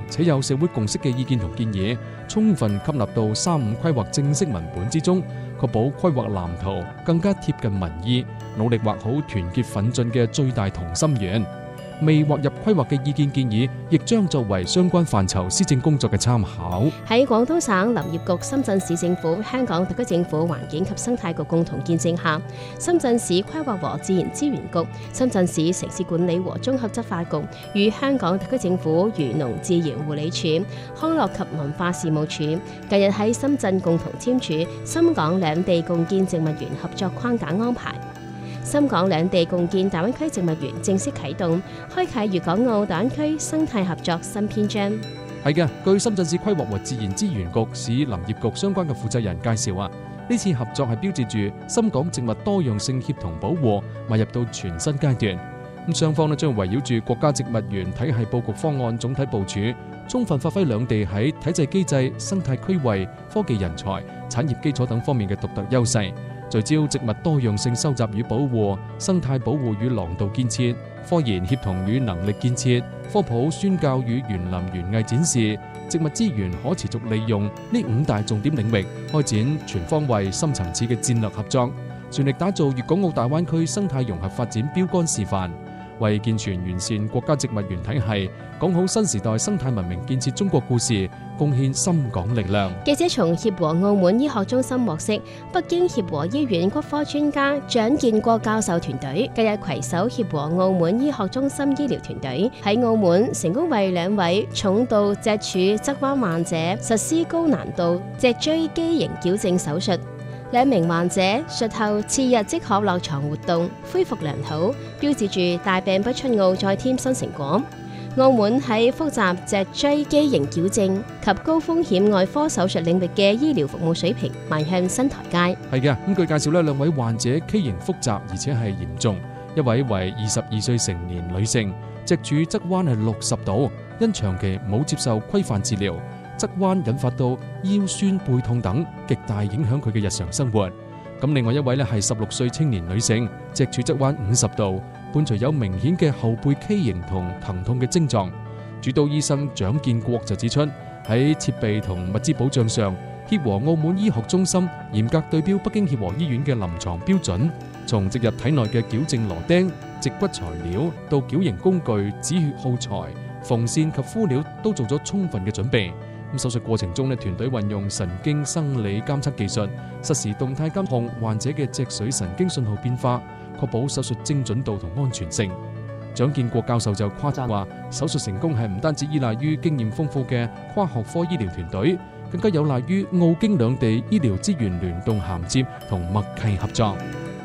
且有社會共識嘅意見同建議，充分吸納到3.5規劃正式文本之中，確保規劃藍圖更加貼近民意，努力畫好團結奮進嘅最大同心圓。未劃入規劃嘅意見建議，亦將作為相關範疇施政工作嘅參考。 喺廣東省林業局、深圳市政府、香港特區政府環境及生態局共同見證下，深圳市規劃和自然資源局、深圳市城市管理和綜合執法局與香港特區政府漁農自然護理署、康樂及文化事務署近日喺深圳共同簽署深港兩地共建植物園合作框架安排。深港兩地共建大灣區植物園正式啟動，開啟粵港澳大灣區生態合作新篇章。 係嘅，據深圳市規劃和自然資源局、市林業局相關嘅負責人介紹啊，呢次合作係標誌住深港植物多樣性協同保護邁入到全新階段。咁雙方將圍繞住國家植物園體系佈局方案總體部署，充分發揮兩地喺體制機制、生態區位、科技人才、產業基礎等方面嘅獨特優勢。聚焦植物多樣性收集與保護、生態保護與廊道建設、科研協同與能力建設、科普宣教與園林園藝展示、植物資源可持續利用呢5大重點領域，開展全方位深層次嘅戰略合作，全力打造粵港澳大灣區生態融合發展標杆示範，為健全完善國家植物園體系、講好新時代生態文明建設中國故事，貢獻深港力量。 記者從協和澳門醫學中心獲悉，北京協和醫院骨科專家蔣建國教授團隊近日攜手協和澳門醫學中心醫療團隊喺澳門成功為2位重度脊柱側彎患者實施高難度脊椎畸形矯正手術。2名患者術後次日即可落床活動，恢復良好，標誌住大病不出澳再添新成果。澳門喺複雜脊椎畸形矯正及高風險外科手術領域嘅醫療服務水平邁向新台階。 係嘅，咁據介紹2位患者畸形複雜而且係嚴重，一位為22歲成年女性，脊柱側彎係60度，因長期冇接受規範治療，側彎引發到腰酸背痛等，極大影響佢嘅日常生活。咁另外一位係16歲青年女性，脊柱側彎50度，伴隨有明顯嘅後背畸形同疼痛嘅症狀。主刀醫生蔣建國就指出，喺設備同物資保障上，協和澳門醫學中心嚴格對標北京協和醫院嘅臨床標準，從植入體內嘅矯正螺釘、脊骨材料到矯形工具、止血耗材、縫線及敷料都做咗充分嘅準備。咁手術過程中團隊運用神經生理監測技術，實時動態監控患者嘅脊髓神經信號變化，確保手術精準度同安全性。蔣建國教授就誇讚話，手術成功係唔單止依賴於經驗豐富嘅跨學科醫療團隊，更加有賴於澳京兩地醫療資源聯動銜接同默契合作。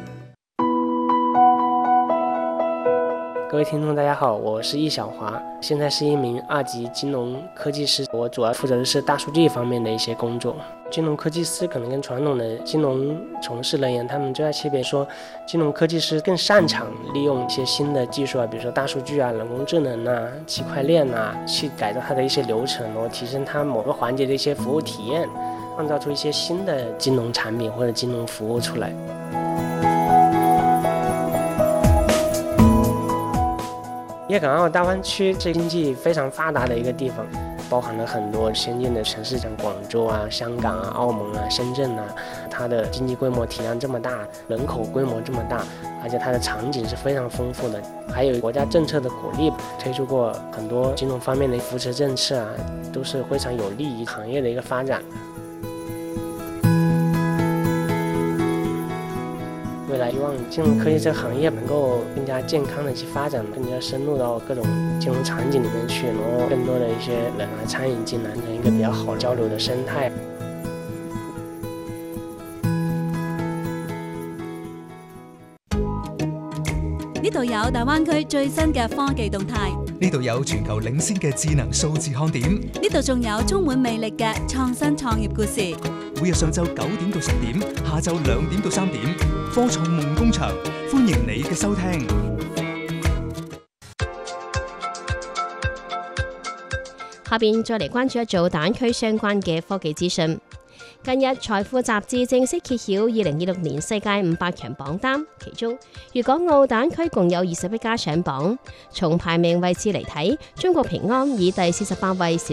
各位聽眾大家好，我是易小華，現在是一名2級金融科技師，我主要負責的是大數據方面的一些工作。金融科技師可能跟傳統的金融從事人員，他們最大區別說，金融科技師更擅長利用一些新的技術啊，比如說大數據啊、人工智能啊、區塊鏈啊，去改造它的一些流程，然後提升它某個環節的一些服務體驗，創造出一些新的金融產品或者金融服務出來。粵港澳大灣區是經濟非常發達的一個地方，包含了很多先進的城市，像廣州啊、香港啊、澳門啊、深圳啊，它的經濟規模體量這麼大，人口規模這麼大，而且它的場景是非常豐富的，還有國家政策的鼓勵，推出過很多金融方面的扶持政策啊，都是非常有利於行業的一個發展。未來希望金融科技這個行業能夠更加健康的去發展，更加深入到各種金融場景裡面去，然後更多的一些人來參與進來，成一個比較好交流的生態。 呢度有大灣區最新嘅科技動態， 呢度有全球領先嘅智能數字看點， 呢度仲有充滿魅力嘅創新創業故事。 每日上晝9點到10點，下晝2點到3點，科創夢工場，歡迎你嘅收聽。 下邊再嚟關注一組大灣區相關嘅科技資訊。近日，財富雜誌正式揭曉2026年世界500強榜單，其中粵港澳大灣區共有21家上榜。從排名位置嚟睇，中國平安以第48位